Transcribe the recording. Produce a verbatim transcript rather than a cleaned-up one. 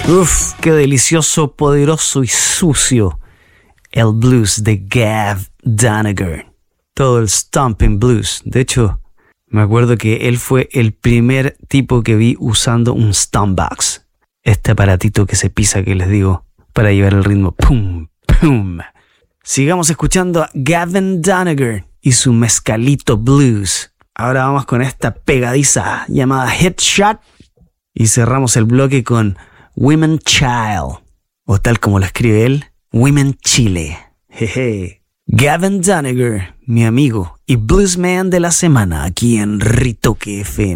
Uf, qué delicioso, poderoso y sucio. El blues de Gav Doniger. Todo el stomping blues. De hecho, me acuerdo que él fue el primer tipo que vi usando un stompbox. Este aparatito que se pisa, que les digo, para llevar el ritmo. Pum, pum. Sigamos escuchando a Gavin Doniger y su mezcalito blues. Ahora vamos con esta pegadiza llamada Hit Shot. Y cerramos el bloque con Women Child. O tal como lo escribe él, Women Chile. Jeje. Gavin Doniger, mi amigo y bluesman de la semana aquí en Ritoque F M.